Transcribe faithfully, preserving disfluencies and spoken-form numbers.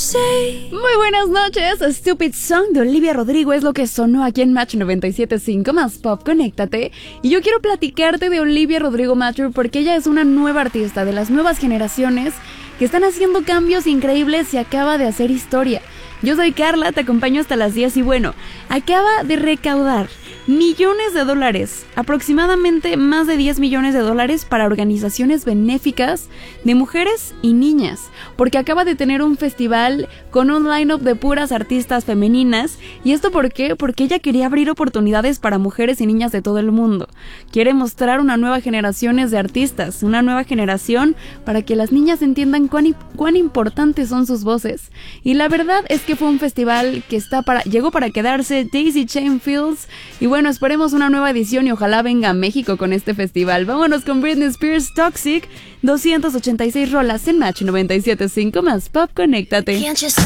Muy buenas noches, Stupid Song de Olivia Rodrigo es lo que sonó aquí en Match noventa y siete punto cinco más Pop, conéctate. Y yo quiero platicarte de Olivia Rodrigo Matter porque ella es una nueva artista de las nuevas generaciones que están haciendo cambios increíbles y acaba de hacer historia. Yo soy Carla, te acompaño hasta las diez y bueno, acaba de recaudar millones de dólares, aproximadamente más de diez millones de dólares para organizaciones benéficas de mujeres y niñas, porque acaba de tener un festival con un line-up de puras artistas femeninas. ¿Y esto por qué? Porque ella quería abrir oportunidades para mujeres y niñas de todo el mundo. Quiere mostrar una nueva generación de artistas, una nueva generación para que las niñas entiendan cuán, cuán importantes son sus voces. Y la verdad es que fue un festival que está para, llegó para quedarse. Daisy Chain Fields. Y bueno, esperemos una nueva edición y ojalá venga a México con este festival. Vámonos con Britney Spears Toxic, doscientas ochenta y seis rolas en Match noventa y siete punto cinco más Pop, conéctate. Can't you see